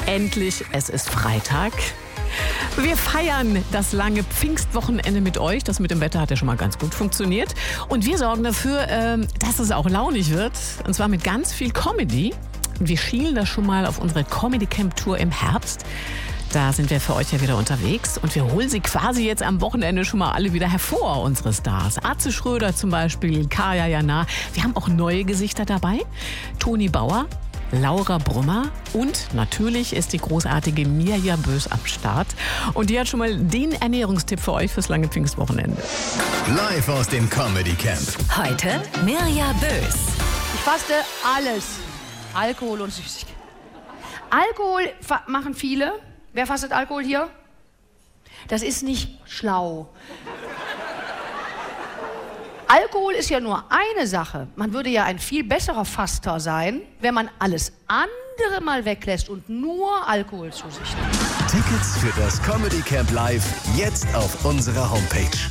Endlich, es ist Freitag. Wir feiern das lange Pfingstwochenende mit euch. Das mit dem Wetter hat ja schon mal ganz gut funktioniert. Und wir sorgen dafür, dass es auch launig wird. Und zwar mit ganz viel Comedy. Und wir schielen da schon mal auf unsere Comedy Camp Tour im Herbst. Da sind wir für euch ja wieder unterwegs und wir holen sie quasi jetzt am Wochenende schon mal alle wieder hervor, unsere Stars. Atze Schröder zum Beispiel, Kaya Jana. Wir haben auch neue Gesichter dabei. Toni Bauer, Laura Brummer und natürlich ist die großartige Mirja Bös am Start. Und die hat schon mal den Ernährungstipp für euch fürs lange Pfingstwochenende. Live aus dem Comedy Camp. Heute Mirja Bös. Ich faste alles. Alkohol und Süßigkeiten. Alkohol machen viele. Wer fastet Alkohol hier? Das ist nicht schlau. Alkohol ist ja nur eine Sache. Man würde ja ein viel besserer Faster sein, wenn man alles andere mal weglässt und nur Alkohol zu sich nimmt. Tickets für das Comedy Camp Live jetzt auf unserer Homepage.